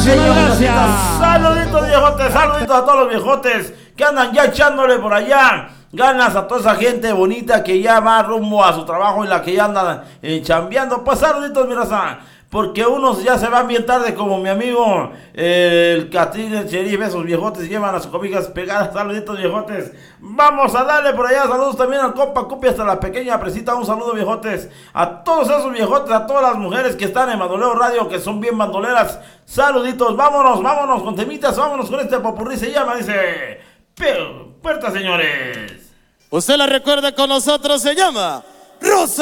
Muchísimas gracias. Saluditos, viejotes, saluditos a todos los viejotes que andan ya echándole por allá ganas a toda esa gente bonita que ya va rumbo a su trabajo y la que ya anda chambeando. Pues saluditos, mi raza. Porque unos ya se van bien tarde, como mi amigo el Catrín, el Sheriff, esos viejotes llevan las cobijas pegadas. Saluditos, viejotes. Vamos a darle por allá saludos también al compa Cupi hasta la pequeña presita. Un saludo, viejotes, a todos esos viejotes, a todas las mujeres que están en Bandolero Radio, que son bien bandoleras. Saluditos, vámonos con temitas, vámonos con este popurrí. Se llama, dice, puerta, señores. Usted la recuerda con nosotros, se llama Rosa.